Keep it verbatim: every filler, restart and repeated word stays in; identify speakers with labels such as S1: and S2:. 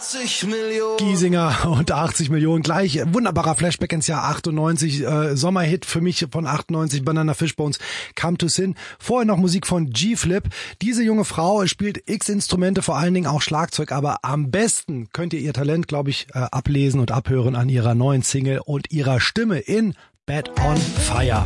S1: achtzig Millionen.
S2: Giesinger und achtzig Millionen gleich. Wunderbarer Flashback ins Jahr achtundneunzig. Äh, Sommerhit für mich von achtundneunzig, Banana Fishbones, Come to Sin. Vorher noch Musik von G-Flip. Diese junge Frau spielt x Instrumente, vor allen Dingen auch Schlagzeug, aber am besten könnt ihr ihr Talent, glaube ich, äh, ablesen und abhören an ihrer neuen Single und ihrer Stimme in Bad on Fire.